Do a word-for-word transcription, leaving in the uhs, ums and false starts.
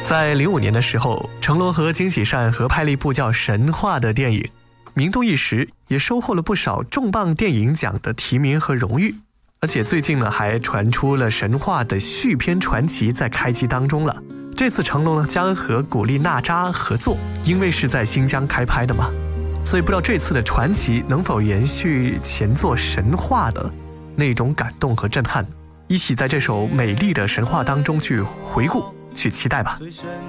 在零五年的时候，成龙和金喜善合拍了一部叫《神话》的电影，名动一时，也收获了不少重磅电影奖的提名和荣誉。而且最近呢，还传出了《神话》的续篇传奇在开机当中了。这次成龙呢将和古力娜扎合作，因为是在新疆开拍的嘛，所以不知道这次的传奇能否延续前作《神话》的那种感动和震撼，一起在这首美丽的神话当中去回顾，去期待吧。